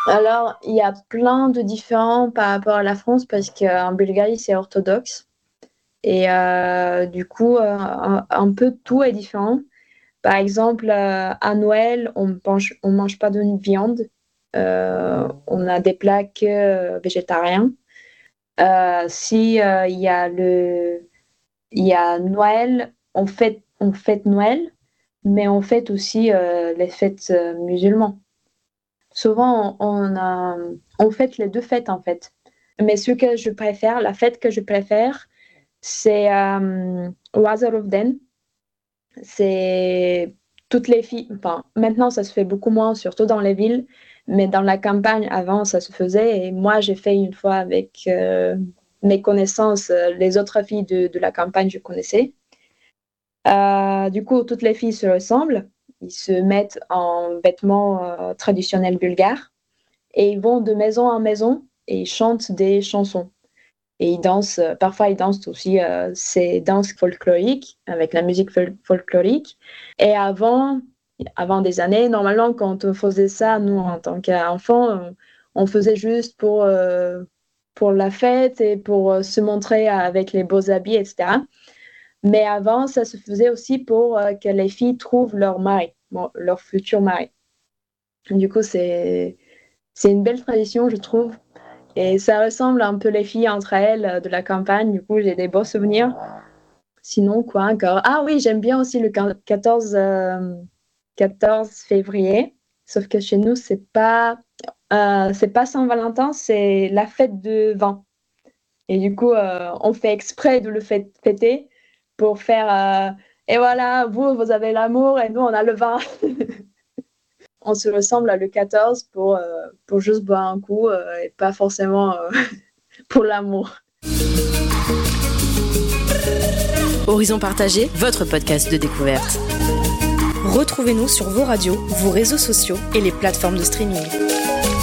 Alors, il y a plein de différents par rapport à la France parce qu'en Bulgarie, c'est orthodoxe. Et du coup, un peu tout est différent. Par exemple, à Noël, on mange pas de viande. On a des plats que végétariens. Si il y a il y a Noël, on fête Noël, mais on fête aussi les fêtes musulmanes. Souvent, on fête les deux fêtes en fait. Mais ce que je préfère, la fête que je préfère, c'est Wazarofden. C'est toutes les filles. Enfin, maintenant, ça se fait beaucoup moins, surtout dans les villes. Mais dans la campagne, avant, ça se faisait. Et moi, j'ai fait une fois avec mes connaissances, les autres filles de la campagne, je connaissais. Du coup, toutes les filles se ressemblent. Ils se mettent en vêtements traditionnels bulgares et ils vont de maison en maison et ils chantent des chansons. Et ils dansent, parfois ils dansent aussi ces danses folkloriques avec la musique folklorique. Et avant des années, normalement, quand on faisait ça, nous, en tant qu'enfants, on faisait juste pour la fête et pour se montrer avec les beaux habits, etc. Mais avant, ça se faisait aussi pour que les filles trouvent leur mari, bon, leur futur mari. Du coup, c'est une belle tradition, je trouve. Et ça ressemble un peu les filles entre elles de la campagne. Du coup, j'ai des beaux souvenirs. Sinon, quoi encore? Ah oui, j'aime bien aussi le 14 février. Sauf que chez nous, c'est pas Saint-Valentin, c'est la fête de vin. Et du coup, on fait exprès de le fêter pour faire. Et voilà, vous avez l'amour et nous, on a le vin. On se ressemble à le 14 pour juste boire un coup et pas forcément pour l'amour. Horizon Partagé, votre podcast de découverte. Retrouvez-nous sur vos radios, vos réseaux sociaux et les plateformes de streaming.